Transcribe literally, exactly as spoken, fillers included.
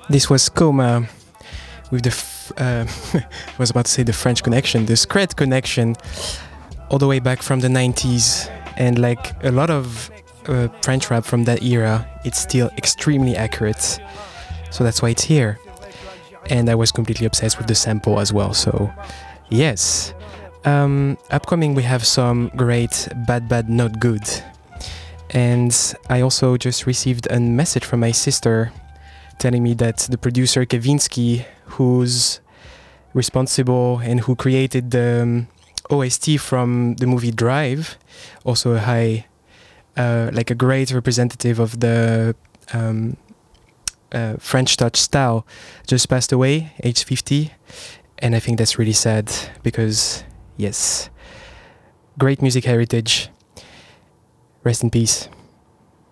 This was Coma with the, f- uh, I was about to say the French connection, the Scred connection, all the way back from the nineties. And like a lot of uh, French rap from that era, it's still extremely accurate. So that's why it's here. And I was completely obsessed with the sample as well. So yes. Um, upcoming we have some great Bad Bad Not Good. And I also just received a message from my sister telling me that the producer Kavinsky, who's responsible and who created the um, O S T from the movie Drive, also a high, uh, like a great representative of the um, uh, French touch style, just passed away, age fifty. And I think that's really sad because, yes, great music heritage. Rest in peace.